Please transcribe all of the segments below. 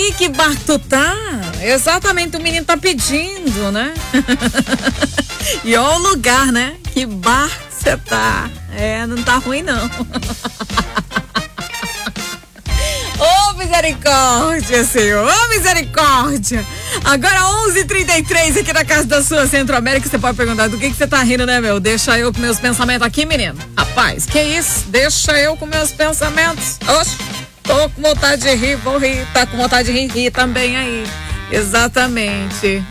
aí, que bar tu tá? Exatamente, o menino tá pedindo, né? E ó o lugar, né? Que bar você tá? Não tá ruim não. Ô, misericórdia, Senhor, ô, misericórdia. Agora 11h33 aqui na casa da sua Centro-América. Você pode perguntar do que você tá rindo, né, meu? Deixa eu com meus pensamentos aqui, menino. Rapaz, que isso? Deixa eu com meus pensamentos. Oxe, tô com vontade de rir, vou rir. Tá com vontade de rir também aí. Exatamente.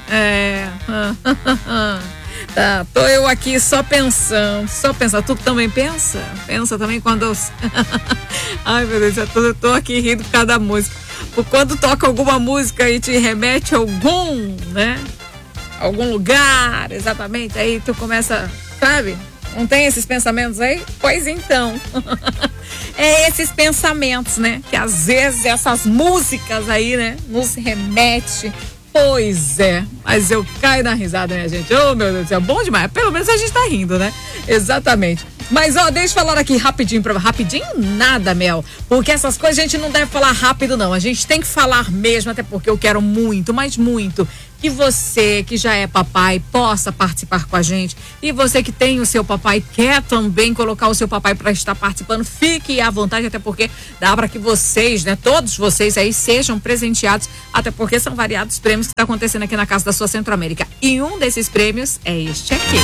Tá, tô eu aqui só pensando. Tu também pensa? Pensa também quando... Ai, meu Deus, eu tô aqui rindo por causa da música. Por quando toca alguma música e te remete a algum, né? Algum lugar, exatamente. Aí tu começa, sabe? Não tem esses pensamentos aí? Pois então. É esses pensamentos, né? Que às vezes essas músicas aí, né? Nos remete. Pois é, mas eu caio na risada, minha gente. Oh, meu Deus do céu, bom demais. Pelo menos a gente tá rindo, né? Exatamente. Mas, ó, deixa eu falar aqui rapidinho rapidinho nada, Mel. Porque essas coisas a gente não deve falar rápido, não. A gente tem que falar mesmo, até porque eu quero muito, mas muito, que você, que já é papai, possa participar com a gente. E você que tem o seu papai, quer também colocar o seu papai para estar participando, fique à vontade, até porque dá para que vocês, né, todos vocês aí sejam presenteados, até porque são variados prêmios que está acontecendo aqui na casa da sua Centro-América. E um desses prêmios é este aqui.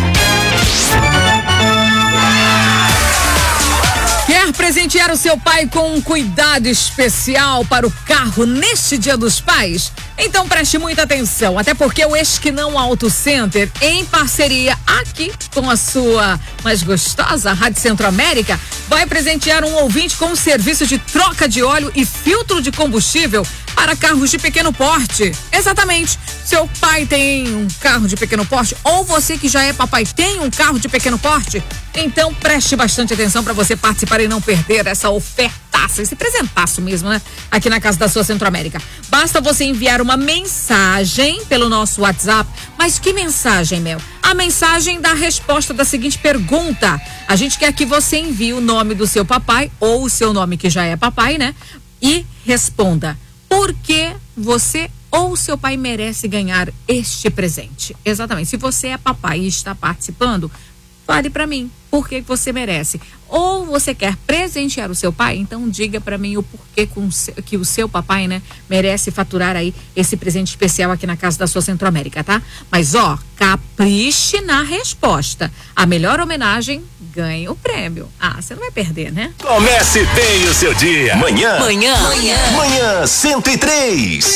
Quer presentear o seu pai com um cuidado especial para o carro neste Dia dos Pais? Então preste muita atenção, até porque o Esquinão Auto Center, em parceria aqui com a sua mais gostosa Rádio Centro-América, vai presentear um ouvinte com um serviço de troca de óleo e filtro de combustível para carros de pequeno porte. Exatamente. Seu pai tem um carro de pequeno porte ou você que já é papai tem um carro de pequeno porte? Então preste bastante atenção para você participar e não perder essa ofertaça, esse presentaço mesmo, né? Aqui na casa da sua Centro-América. Basta você enviar uma mensagem pelo nosso WhatsApp. Mas que mensagem, Mel? A mensagem da resposta da seguinte pergunta. A gente quer que você envie o nome do seu papai ou o seu nome que já é papai, né? E responda: por que você ou seu pai merece ganhar este presente? Exatamente. Se você é papai e está participando, fale para mim por que você merece. Ou você quer presentear o seu pai, então diga para mim o porquê que o seu papai, né, merece faturar aí esse presente especial aqui na casa da sua Centro-América, tá? Mas ó, capriche na resposta. A melhor homenagem ganha o prêmio. Ah, você não vai perder, né? Comece bem o seu dia. Manhã 103.